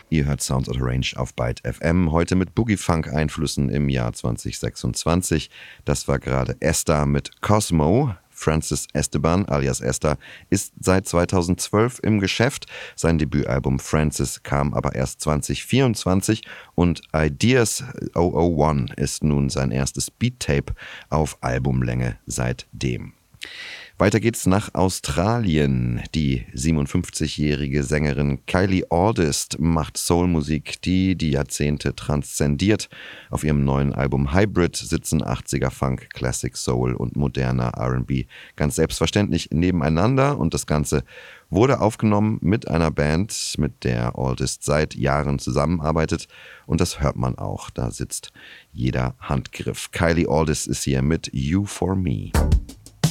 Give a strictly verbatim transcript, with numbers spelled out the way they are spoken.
Ihr hört Sounds Out of Range auf Byte F M, heute mit Boogie-Funk-Einflüssen im Jahr zwanzig sechsundzwanzig. Das war gerade Esther mit Cosmo. Francis Esteban alias Esther ist seit zweitausendzwölf im Geschäft. Sein Debütalbum Francis kam aber erst zwanzig vierundzwanzig und Ideas null null eins ist nun sein erstes Beat-Tape auf Albumlänge seitdem. Weiter geht's nach Australien. Die siebenundfünfzigjährige Sängerin Kylie August macht Soulmusik, die die Jahrzehnte transzendiert. Auf ihrem neuen Album Hybrid sitzen achtziger Funk, Classic Soul und moderner R and B ganz selbstverständlich nebeneinander. Und das Ganze wurde aufgenommen mit einer Band, mit der August seit Jahren zusammenarbeitet. Und das hört man auch. Da sitzt jeder Handgriff. Kylie August ist hier mit You For Me.